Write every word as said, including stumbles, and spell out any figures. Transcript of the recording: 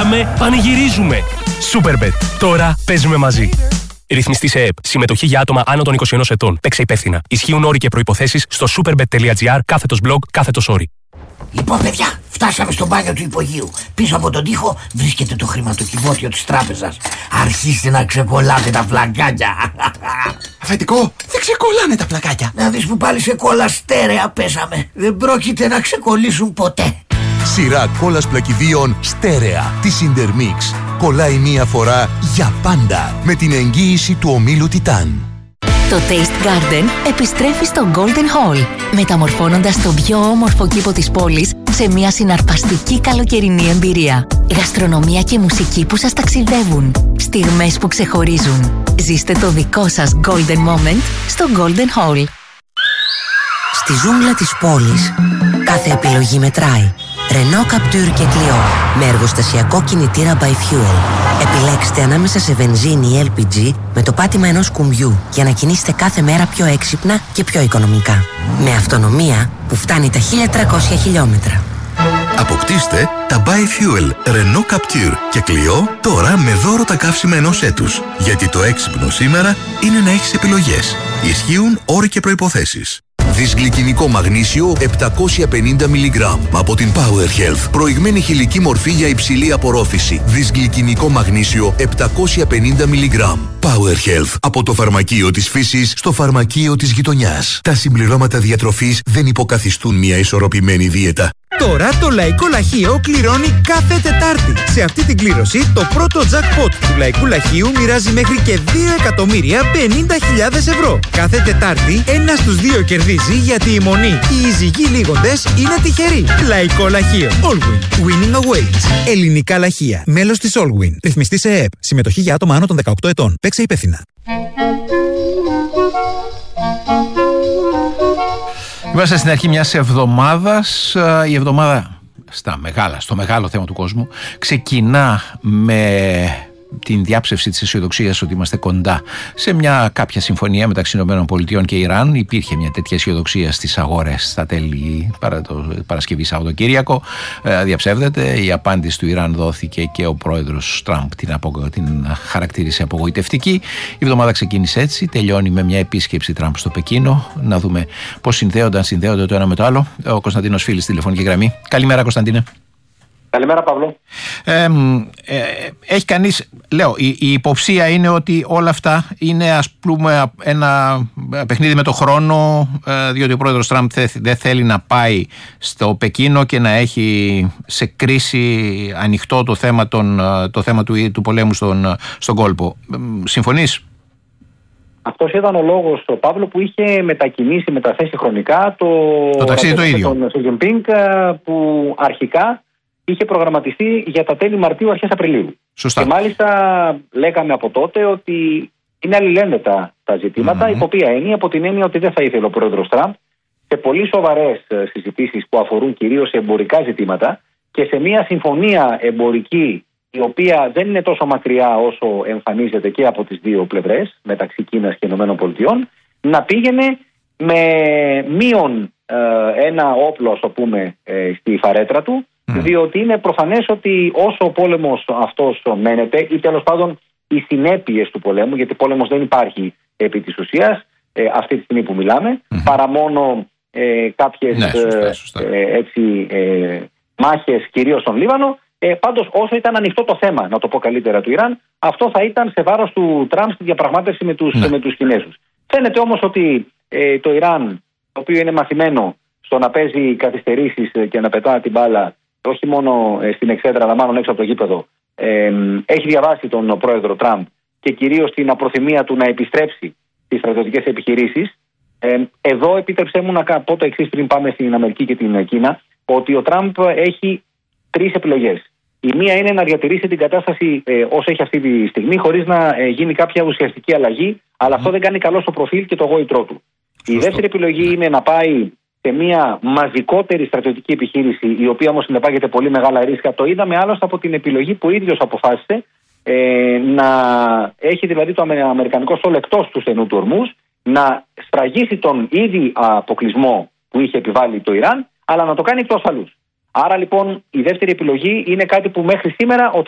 Γιορτάζουμε, πανηγυρίζουμε. Superbet. Τώρα παίζουμε μαζί. Ρυθμιστή σε ΕΕΠ. Συμμετοχή για άτομα άνω των είκοσι ενός ετών. Παίξε υπεύθυνα. Ισχύουν όροι και προϋποθέσεις στο superbet.gr κάθετος blog κάθετος όροι. Λοιπόν, παιδιά, φτάσαμε στο μπάνιο του υπογείου. Πίσω από τον τοίχο βρίσκεται το χρηματοκιβώτιο της τράπεζας. Αρχίστε να ξεκολλάτε τα πλακάκια. Αφεντικό, δεν ξεκολλάνε τα πλακάκια. Να δεις που πάλι σε κόλλα στέρεα πέσαμε. Δεν πρόκειται να ξεκολλήσουν ποτέ. Σειρά κόλλας πλακιδίων στέρεα της Intermix. Κολλάει μία φορά για πάντα με την εγγύηση του ομίλου Titan. Το Taste Garden επιστρέφει στο Golden Hall, μεταμορφώνοντας τον πιο όμορφο κήπο της πόλης σε μια συναρπαστική καλοκαιρινή εμπειρία. Γαστρονομία και μουσική που σας ταξιδεύουν. Στιγμές που ξεχωρίζουν. Ζήστε το δικό σας Golden Moment στο Golden Hall. Στη ζούγκλα της πόλης, κάθε επιλογή μετράει. Renault Captur και Clio με εργοστασιακό κινητήρα by Fuel. Επιλέξτε ανάμεσα σε βενζίνη ή ελ πι τζι με το πάτημα ενός κουμπιού για να κινήσετε κάθε μέρα πιο έξυπνα και πιο οικονομικά. Με αυτονομία που φτάνει τα χίλια τριακόσια χιλιόμετρα. Αποκτήστε τα by Fuel Renault Captur και Clio τώρα με δώρο τα καύσιμα ενός έτους. Γιατί το έξυπνο σήμερα είναι να έχεις επιλογές. Ισχύουν όροι και προϋποθέσεις. Δυσγλυκινικό μαγνήσιο επτακόσια πενήντα μιλιγκράμμ από την Power Health. Προηγμένη χηλική μορφή για υψηλή απορρόφηση. Δυσγλυκινικό μαγνήσιο επτακόσια πενήντα μιλιγκράμμ. Power Health. Από το φαρμακείο της φύσης στο φαρμακείο της γειτονιάς. Τα συμπληρώματα διατροφής δεν υποκαθιστούν μια ισορροπημένη δίαιτα. Τώρα το Λαϊκό Λαχείο κληρώνει κάθε Τετάρτη. Σε αυτή την κλήρωση το πρώτο jackpot του Λαϊκού Λαχείου μοιράζει μέχρι και δύο εκατομμύρια πενήντα χιλιάδες ευρώ. Κάθε Τετάρτη ένας στους δύο κερδίζει γιατί η μονή και οι ζυγοί λίγοντες είναι τυχεροί. Λαϊκό Λαχείο. Allwin. Winning awaits. Ελληνικά Λαχεία. Μέλος της Allwin. Ρυθμιστή σε ΕΕΠ. Συμμετοχή για άτομα άνω των δεκαοκτώ ετών. Παίξε υπεύθυνα. Είμαστε στην αρχή μιας εβδομάδας. Η εβδομάδα στα μεγάλα, στο μεγάλο θέμα του κόσμου ξεκινά με την διάψευση της αισιοδοξίας ότι είμαστε κοντά σε μια κάποια συμφωνία μεταξύ ΗΠΑ και Ιράν. Υπήρχε μια τέτοια αισιοδοξία στις αγορές στα τέλη παρα το Παρασκευή Σαββατοκύριακο. Ε, διαψεύδεται. Η απάντηση του Ιράν δόθηκε και ο πρόεδρος Τραμπ την, απο, την χαρακτήρισε απογοητευτική. Η εβδομάδα ξεκίνησε έτσι. Τελειώνει με μια επίσκεψη Τραμπ στο Πεκίνο. Να δούμε πώς συνδέονταν, συνδέονται το ένα με το άλλο. Ο Κωνσταντίνος Φίλης στη τηλεφωνική γραμμή. Καλημέρα, Κωνσταντίνε. Καλημέρα, Παύλο. Ε, ε, έχει κανείς, λέω, η, η υποψία είναι ότι όλα αυτά είναι, ας πούμε, ένα παιχνίδι με το χρόνο, ε, διότι ο πρόεδρος Τραμπ δεν θέλει να πάει στο Πεκίνο και να έχει σε κρίση ανοιχτό το θέμα, τον, το θέμα του, του πολέμου στον, στον κόλπο. Συμφωνείς? Αυτός ήταν ο λόγος, Παύλο, που είχε μετακινήσει, μεταθέσει χρονικά το, το ταξίδι το ίδιο. Τον Σι Τζινπίνγκ, που αρχικά είχε προγραμματιστεί για τα τέλη Μαρτίου, αρχές Απριλίου. Σωστά. Και μάλιστα λέγαμε από τότε ότι είναι αλληλένδετα τα ζητήματα, mm-hmm. υπό ποια έννοια? Από την έννοια ότι δεν θα ήθελε ο πρόεδρος Τραμπ σε πολύ σοβαρές συζητήσεις που αφορούν κυρίως σε εμπορικά ζητήματα και σε μια συμφωνία εμπορική η οποία δεν είναι τόσο μακριά όσο εμφανίζεται και από τις δύο πλευρές, μεταξύ Κίνας και ΗΠΑ, να πήγαινε με μείον ε, ένα όπλο, ας το πούμε, ε, στη φαρέτρα του, mm. διότι είναι προφανές ότι όσο ο πόλεμος αυτός μένεται, ή τέλος πάντων οι συνέπειες του πολέμου, γιατί πόλεμος δεν υπάρχει επί της ουσίας, ε, αυτή τη στιγμή που μιλάμε, mm. παρά μόνο ε, κάποιες ναι, σωστά, σωστά. Ε, έτσι, ε, μάχες κυρίως στον Λίβανο. Ε, πάντως, όσο ήταν ανοιχτό το θέμα, να το πω καλύτερα, του Ιράν, αυτό θα ήταν σε βάρος του Τραμπ στη διαπραγμάτευση με τους, ναι. με τους Κινέζους. Φαίνεται όμως ότι ε, το Ιράν, το οποίο είναι μαθημένο στο να παίζει καθυστερήσεις και να πετά την μπάλα, όχι μόνο ε, στην εξέδρα, αλλά μάλλον έξω από το γήπεδο, ε, έχει διαβάσει τον πρόεδρο Τραμπ και κυρίως την απροθυμία του να επιστρέψει στις στρατιωτικές επιχειρήσεις. Ε, εδώ επίτρεψέ μου να πω το εξής πριν πάμε στην Αμερική και την Κίνα, ότι ο Τραμπ έχει τρεις επιλογές. Η μία είναι να διατηρήσει την κατάσταση ε, όσο έχει αυτή τη στιγμή, χωρίς να ε, γίνει κάποια ουσιαστική αλλαγή, αλλά mm. αυτό δεν κάνει καλό στο προφίλ και το γόητρό του. Σωστό. Η δεύτερη επιλογή mm. είναι να πάει σε μια μαζικότερη στρατιωτική επιχείρηση, η οποία όμως συνεπάγεται πολύ μεγάλα ρίσκα. Το είδαμε άλλωστε από την επιλογή που ο ίδιος αποφάσισε ε, να έχει δηλαδή το αμερικανικό στόλο εκτός του στενού του Ορμούζ, να σφραγίσει τον ήδη αποκλεισμό που είχε επιβάλει το Ιράν, αλλά να το κάνει εκτός ασφαλούς. Άρα λοιπόν η δεύτερη επιλογή είναι κάτι που μέχρι σήμερα ο